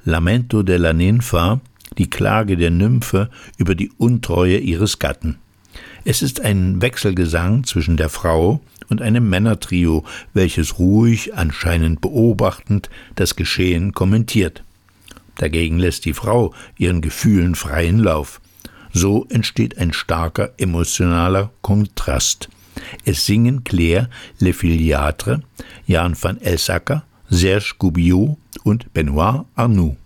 Lamento della Ninfa, die Klage der Nymphe über die Untreue ihres Gatten. Es ist ein Wechselgesang zwischen der Frau und einem Männertrio, welches ruhig, anscheinend beobachtend, das Geschehen kommentiert. Dagegen lässt die Frau ihren Gefühlen freien Lauf. So entsteht ein starker emotionaler Kontrast. Es singen Claire Le Filiatre, Jan van Elsacker, Serge Gubbio und Benoît Arnoux.